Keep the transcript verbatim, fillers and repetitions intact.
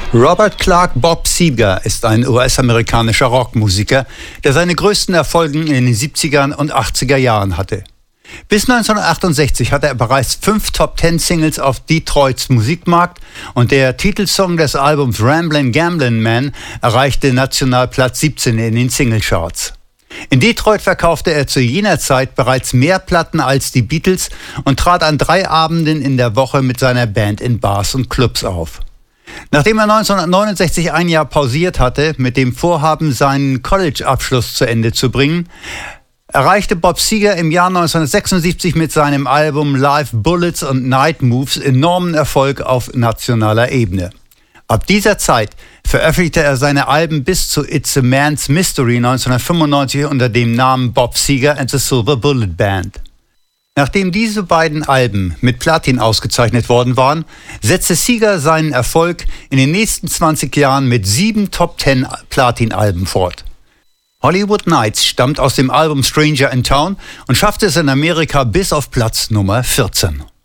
Robert Clark Bob Seger ist ein U S-amerikanischer Rockmusiker, der seine größten Erfolge in den siebziger und achtziger Jahren hatte. Bis neunzehnhundertachtundsechzig hatte er bereits fünf Top-Ten-Singles auf Detroits Musikmarkt und der Titelsong des Albums Ramblin' Gamblin' Man erreichte national Platz siebzehn in den Singlecharts. In Detroit verkaufte er zu jener Zeit bereits mehr Platten als die Beatles und trat an drei Abenden in der Woche mit seiner Band in Bars und Clubs auf. Nachdem er neunzehnhundertneunundsechzig ein Jahr pausiert hatte, mit dem Vorhaben, seinen College-Abschluss zu Ende zu bringen, erreichte Bob Seger im Jahr neunzehnhundertsechsundsiebzig mit seinem Album Live Bullets und Night Moves enormen Erfolg auf nationaler Ebene. Ab dieser Zeit veröffentlichte er seine Alben bis zu It's a Man's Mystery neunzehnhundertfünfundneunzig unter dem Namen Bob Seger and the Silver Bullet Band. Nachdem diese beiden Alben mit Platin ausgezeichnet worden waren, setzte Seger seinen Erfolg in den nächsten zwanzig Jahren mit sieben Top-Ten-Platin-Alben fort. Hollywood Nights stammt aus dem Album Stranger in Town und schaffte es in Amerika bis auf Platz Nummer vierzehn.